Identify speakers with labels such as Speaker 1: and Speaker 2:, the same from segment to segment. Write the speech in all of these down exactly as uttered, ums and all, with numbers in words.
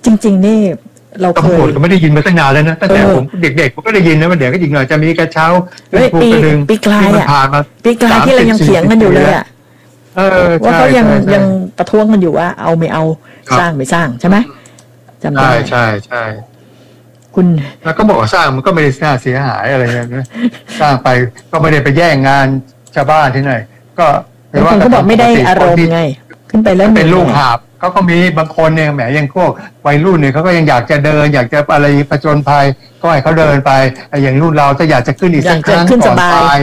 Speaker 1: จริงๆนี่เราเคย
Speaker 2: ก็ไม่ได้ยินมาตั้งนานแล้วนะตั้งแต่ผมเด็กๆผมก็ได้ยินนะมันเดี๋ยวก็ยิงหน่อยจะมีกระเช้า
Speaker 1: ปีปีกลายอ่ะปีกลายที่เรายังเถียงกันอยู่เลยอ่ะว่าเขายังยังประท้วงกันอยู่ว่าเอาไม่เอาสร้างไม่สร้างใช่ไหมจำได้
Speaker 2: ใช่ใช่ใช่
Speaker 1: คุณ
Speaker 2: แล้วก็บอกว่าสร้างมันก็ไม่ได้สร้างเสียหายอะไรเงี้ยสร้างไปก็ไม่ได้ไปแย่งงานชาวบ้านที่ไหนก็
Speaker 1: บางคนก็บอกไม่ได้อารมณ์ไงขึ้นไปแล้ว
Speaker 2: เป็นลูกหาบเขาก็มีบางคนเนี่ยแหมยังพวกวัยรุ่นเนี่ยเขาก็ยังอยากจะเดินอยากจะอะไรผจญภัยก็ให้เขาเดินไปอย่างรุ่นเราถ้าอยากจะขึ้นอีกสักครั้งก่อนไป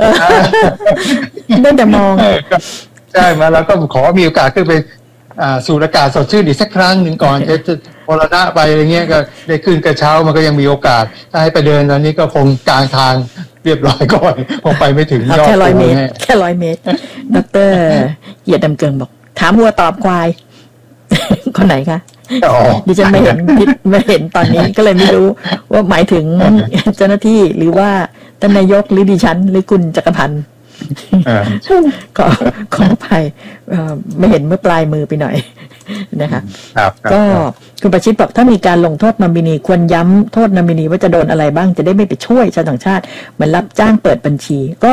Speaker 1: ได้แต่มอง
Speaker 2: ใช่มาแล้วก็ขอมีโอกาสขึ้นไปสูดอากาศสดชื่นอีกสักครั้งหนึ่งก่อนจะพลนะไปอะไรเงี้ยก็ได้ขึ้นกระเช้ามันก็ยังมีโอกาสถ้าให้ไปเดินตอนนี้ก็คงกลางทางเรียบร้อยก่อนคงไปไม่ถึงยอด
Speaker 1: แค่ร้อยเมตรแค่ร้อยเมตรดร.เหยียดดำเกิงบอกถามวัวตอบควายคนไหนคะดิฉันไม่เห็นไม่เห็นตอนนี้ก็เลยไม่รู้ว่าหมายถึงเจ้าหน้าที่หรือว่าท่านนายกหรือดิฉันหรือคุณจักรพันธ์ขอขอไปไม่เห็นเมื่อปลายมือไปหน่อยนะคะก็คุณประชิตบอกถ้ามีการลงโทษนอมินีควรย้ำโทษนอมินีว่าจะโดนอะไรบ้างจะได้ไม่ไปช่วยชาวต่างชาติเหมือนรับจ้างเปิดบัญชีก็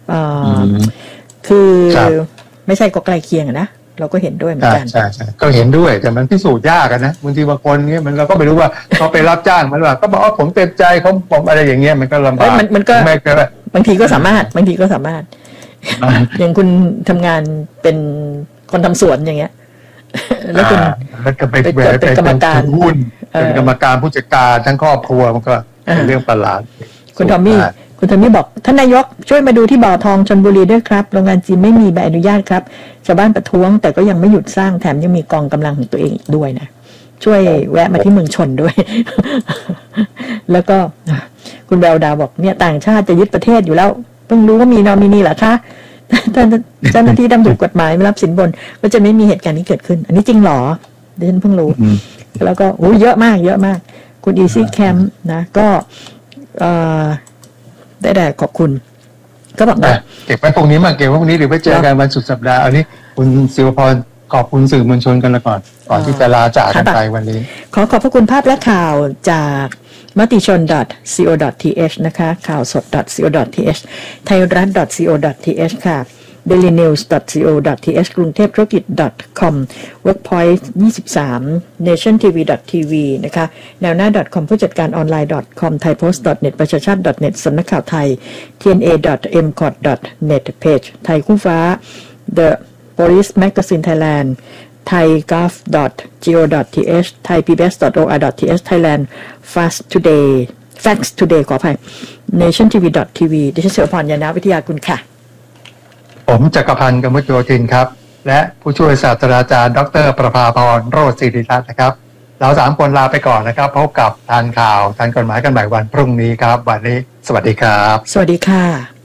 Speaker 1: คือไม่ใช่ก็ใกล้เคียงนะเราก็เห็นด้วยเหมือนกัน
Speaker 2: ใช่ใช่ก็เห็นด้วยแต่มันพิสูจน์ยากนะบางทีบางคนเงี้ยมันเราก็ไม่รู้ว่าเขาไปรับจ้างมันว่าก็บอกว่าผมเต็มใจเขาผมอะไรอย่างเงี้ยมันก็ลำบาก
Speaker 1: มันมันก็บางทีก็สามารถบางทีก็สามารถอย่างคุณทำงานเป็นคนทำสวนอย่างเงี้ยแล้วคุณ
Speaker 2: แล้วก็ไปเป็นกรรมการหุ้นเป็นกรรมการผู้จัดการทั้งครอบครัวมันก็เป็นเรื่องประหลาด
Speaker 1: คุณทอมมี่คุณทอมมี่บอกท่านนายกช่วยมาดูที่บ่อทองชลบุรีด้วยครับโรงงานจีนไม่มีใบอนุญาตครับชาวบ้านประท้วงแต่ก็ยังไม่หยุดสร้างแถมยังมีกองกำลังของตัวเองอีกด้วยนะช่วยแวะมาที่เมืองชนด้วยแล้วก็คุณแววดาวบอกเนี่ยต่างชาติจะยึดประเทศอยู่แล้วเพิ่งรู้ว่ามีนอมินีเหรอคะท่านเจ้าหน้าที่ทำถูกกฎหมายไม่รับสินบนก็จะไม่มีเหตุการณ์นี้เกิดขึ้นอันนี้จริงหรอดิฉันเพิ่งรู้แล้วก็โอ้เยอะมากเยอะมากคุณอีซี่แคมป์นะก็ได้แต่ขอบคุณก็บอกว่า
Speaker 2: เก็บไว้พวกนี้มาเก็บไว้พวกนี้เดี๋ยวไปเจอกันวันสุดสัปดาห์อันนี้คุณศิวพรขอบคุณสื่อมวลชนกันละก่อนก่อนที่จะลาจากกันไปวันนี้
Speaker 1: ขอขอบพระคุณภาพและข่าวจากมติชน ดอท ซี โอ ดอท ที เอช นะคะข่าวสด ดอท ซี โอ ดอท ที เอช ไทยรัฐ ดอท ซี โอ ดอท ที เอช ค่ะ เดลี่นิวส์ ดอท ซี โอ ดอท ที เอช กรุงเทพธุรกิจ ดอท คอม เวิร์กพอยต์ ยี่สิบสาม เนชั่น ที วี ดอท ที วี นะคะแนวหน้า .com ผู้จัดการออนไลน์ .com ไทยโพสต์ .net ประชาชาติ .net สำนักข่าวไทย ที เอ็น เอ ดอท เอ็ม คอท ดอท เน็ต เพจไทยคู่ฟ้า The Police Magazine Thailand thai gov dot go dot th thai pbs dot or dot th Thailand fast today facts today ขออภัย nation tv dot tv ดิฉันเสรีพรยานาวิทยากุลค่ะ
Speaker 2: ผมจักรพันธ์กมลโยธินครับและผู้ช่วยศาสตราจารย์ดร.ประภาพรโรจน์ศิริรัตน์นะครับเราสามคนลาไปก่อนนะครับพบกับทันข่าวทันกฎหมายกันใหม่วันพรุ่งนี้ครับวันนี้สวัสดีครับ
Speaker 1: สวัสดีค่ะ